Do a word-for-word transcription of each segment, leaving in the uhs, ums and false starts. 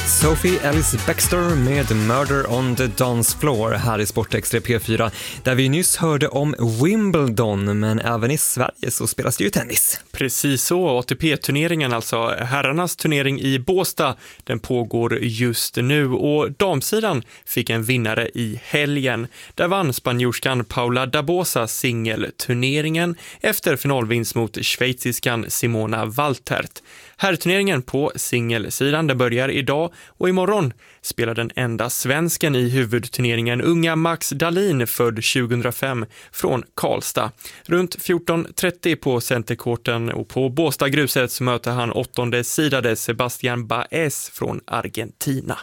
Sophie Ellis Bextor med Murder on the Dance Floor här i Sportextra P fyra, där vi nyss hörde om Wimbledon, men även i Sverige så spelas det ju tennis. Precis så, A T P-turneringen, alltså herrarnas turnering i Båstad, den pågår just nu och damsidan fick en vinnare i helgen. Där vann spanjorskan Paula Dabosa singelturneringen efter finalvinst mot schweiziskan Simona Waltert. Herrturneringen på singelsidan det börjar idag och imorgon spelar den enda svensken i huvudturneringen, unga Max Dahlin, född tjugohundrafem, från Karlstad. Runt fjorton trettio på centerkorten och på Båstadgruset så möter han åttonde sidade Sebastian Baez från Argentina.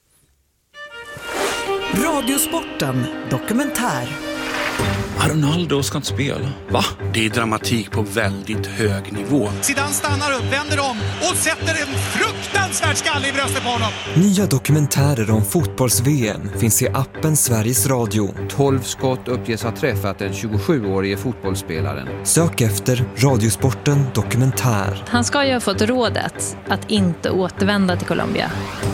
Radiosporten dokumentär. Ronaldo ska inte spela. Va? Det är dramatik på väldigt hög nivå. Zidane stannar upp, vänder om och sätter en fruktansvärd skalle i bröstet på honom. Nya dokumentärer om fotbolls-V M finns i appen Sveriges Radio. tolv skott uppges ha träffat den tjugosjuårige fotbollsspelaren. Sök efter Radiosporten dokumentär. Han ska ju ha fått rådet att inte återvända till Colombia.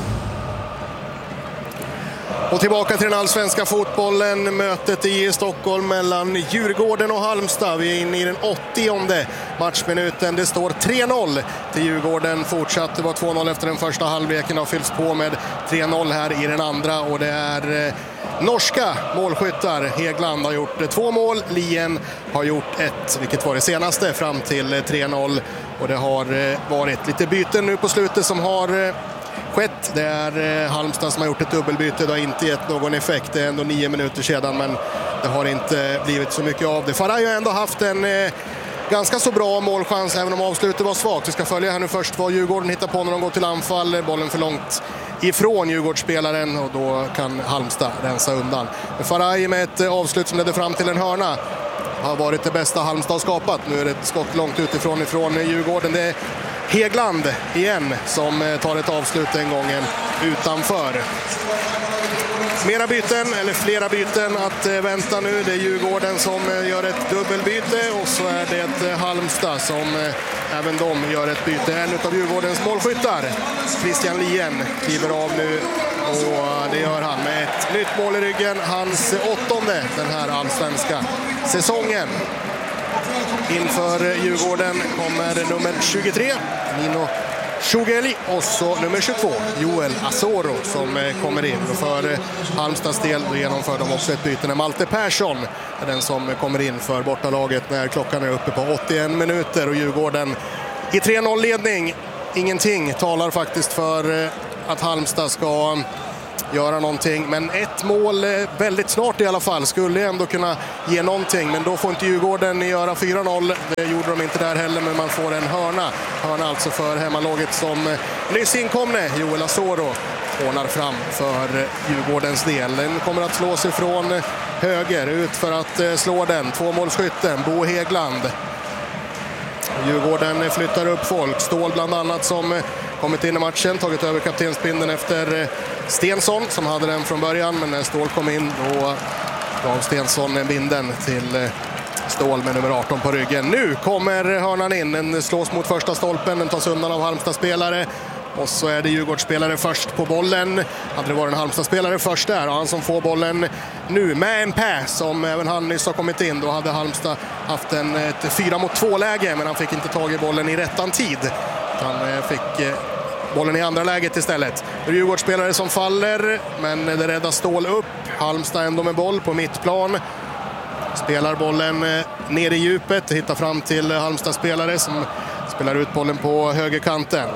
Och tillbaka till den allsvenska fotbollen, mötet i Stockholm mellan Djurgården och Halmstad. Vi är inne i den åttionde matchminuten. Det står tre noll till Djurgården. Fortsatt, det var två noll efter den första halvleken, har fyllts på med tre noll här i den andra. Och det är eh, norska målskyttar. Hegland har gjort två mål, Lien har gjort ett, vilket var det senaste fram till tre noll. Och det har eh, varit lite byten nu på slutet som har... Eh, skett. Det är eh, Halmstad som har gjort ett dubbelbyte. Det har inte gett någon effekt. Det är ändå nio minuter sedan, men det har inte blivit så mycket av det. Faraj har ändå haft en eh, ganska så bra målchans, även om avslutet var svagt. Vi ska följa här nu först vad Djurgården hittar på när de går till anfall. Bollen för långt ifrån Djurgårdsspelaren och då kan Halmstad rensa undan. Faraj med ett avslut som ledde fram till en hörna har varit det bästa Halmstad skapat. Nu är det ett skott långt utifrån ifrån Djurgården. Det är Hegland igen som tar ett avslut den gången utanför. Mera byten, eller flera byten att vänta nu. Det är Djurgården som gör ett dubbelbyte och så är det Halmstad som även de gör ett byte. En av Djurgårdens målskyttar, Christian Lien, kliver av nu och det gör han med ett nytt mål i ryggen. Hans åttonde den här allsvenska säsongen. Inför Djurgården kommer nummer tjugotre, Nino Shugeli, och så nummer tjugotvå, Joel Asoro, som kommer in. Och för Halmstads del genomför de också ett byte när Malte Persson är den som kommer in för bortalaget när klockan är uppe på åttioen minuter. Och Djurgården i tre noll-ledning. Ingenting talar faktiskt för att Halmstad ska göra någonting, men ett mål väldigt snart i alla fall skulle ändå kunna ge någonting, men då får inte Djurgården göra fyra noll. Det gjorde de inte där heller, men man får en hörna. Hörna alltså för hemmalaget som nyss inkomne Joel Asoro ordnar fram för Djurgårdens del. Den kommer att slå sig från höger ut för att slå den. Tvåmålsskytten Bo Hegland. Djurgården flyttar upp folk. Stål bland annat som kommit in i matchen, tagit över kaptensbindeln efter Stensson som hade den från början, men när Stål kom in då gav Stensson binden till Stål med nummer arton på ryggen. Nu kommer hörnan in, den slås mot första stolpen, den tas undan av Halmstad-spelare. Och så är det Djurgårdsspelare först på bollen. Hade det varit en Halmstad-spelare först där, och han som får bollen nu med en pass som även han nyss har kommit in. Då hade Halmstad haft en, ett fyra mot två läge, men han fick inte tag i bollen i rättan tid. Han fick bollen i andra läget istället. Det är Djurgårdsspelare som faller, men det räddar Stål upp. Halmstad ändå med boll på mittplan. Spelar bollen ner i djupet, hittar fram till Halmstad-spelare som spelar ut bollen på högerkanten.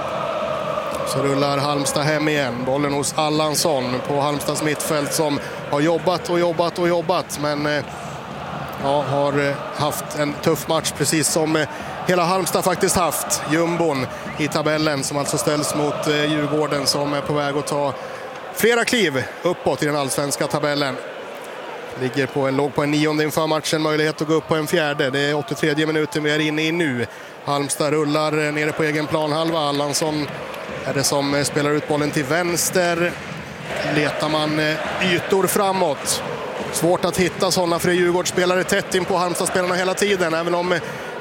Så rullar Halmstad hem igen. Bollen hos Allansson på Halmstads mittfält som har jobbat och jobbat och jobbat, men ja, har haft en tuff match precis som hela Halmstad faktiskt haft. Jumbon i tabellen som alltså ställs mot Djurgården som är på väg att ta flera kliv uppåt i den allsvenska tabellen. Ligger på en, låg på en nionde inför matchen, möjlighet att gå upp på en fjärde. Det är åttiotredje minuten vi är inne i nu. Halmstad rullar nere på egen planhalva. Allansson är det som spelar ut bollen till vänster. Letar man ytor framåt. Svårt att hitta sådana för Djurgårdsspelare tätt in på Halmstad-spelarna hela tiden. Även om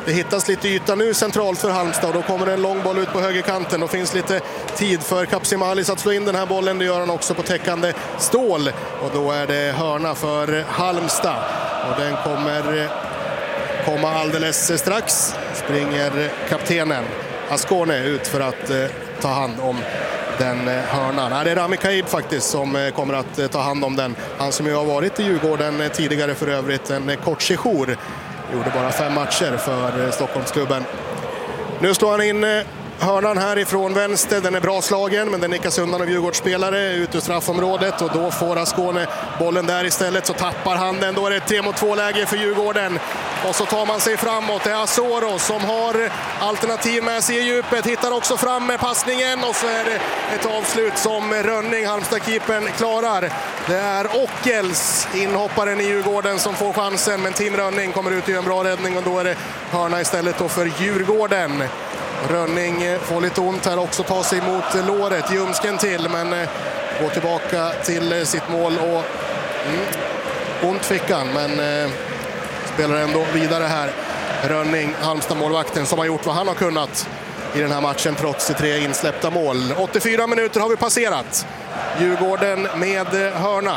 Det hittas lite yta nu centralt för Halmstad och då kommer en lång boll ut på högerkanten. Då finns lite tid för Kapsimalis att slå in den här bollen. Det gör han också på täckande Ståhl. Och då är det hörna för Halmstad. Och den kommer komma alldeles strax. Springer kaptenen Ascone ut för att eh, ta hand om den eh, hörnan. Ja, det är Rami Kaib faktiskt som eh, kommer att eh, ta hand om den. Han som ju har varit i Djurgården eh, tidigare för övrigt. En eh, kort sejour. Gjorde bara fem matcher för eh, Stockholmsklubben. Nu slår han in eh, hörnan här ifrån vänster. Den är bra slagen men den nickas undan av Djurgårdsspelare ut ur straffområdet. Och då får Ascone bollen där istället, så tappar han den. Då är det ett tre mot två läge för Djurgården. Och så tar man sig framåt. Det är Asoro som har alternativ med sig i djupet. Hittar också fram med passningen. Och så är det ett avslut som Rönning, Halmstad-keepern, klarar. Det är Ockels, inhopparen i Djurgården, som får chansen. Men Tim Rönning kommer ut i en bra räddning. Och då är det hörna istället då för Djurgården. Rönning får lite ont här också. Tar sig mot låret. Ljumsken till men går tillbaka till sitt mål. Och mm, ont fick han men... Eh, spelar ändå vidare här. Rönning, Halmstad-målvakten, som har gjort vad han har kunnat i den här matchen trots tre insläppta mål. åttiofyra minuter har vi passerat. Djurgården med hörna.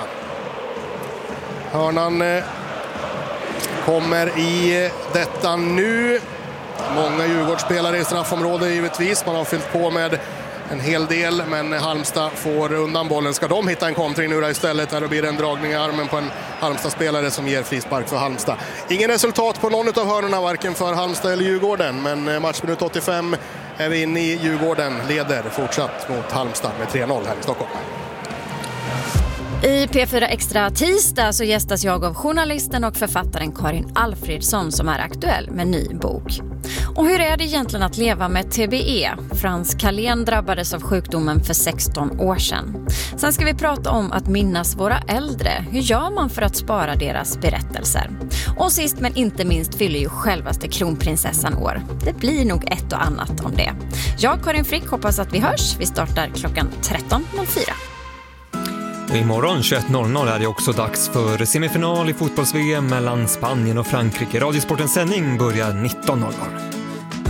Hörnan kommer i detta nu. Många Djurgårdsspelare i straffområdet givetvis. Man har fyllt på med en hel del, men Halmstad får undan bollen. Ska de hitta en kontring nu istället? Där blir det en dragning i armen på en Halmstad-spelare som ger frispark för Halmstad. Ingen resultat på någon av hörnorna, varken för Halmstad eller Djurgården. Men matchminut åttiofem är vi inne i. Djurgården leder fortsatt mot Halmstad med tre noll här i Stockholm. I P fyra Extra tisdag så gästas jag av journalisten och författaren Karin Alfredsson som är aktuell med ny bok. Och hur är det egentligen att leva med T B E? Frans Kalén drabbades av sjukdomen för sexton år sedan. Sen ska vi prata om att minnas våra äldre. Hur gör man för att spara deras berättelser? Och sist men inte minst fyller ju självaste kronprinsessan år. Det blir nog ett och annat om det. Jag, Karin Frick, hoppas att vi hörs. Vi startar klockan tretton noll fyra. Imorgon tjugoett noll noll är det också dags för semifinal i fotbolls-V M mellan Spanien och Frankrike. Radiosportens sändning börjar nitton noll noll.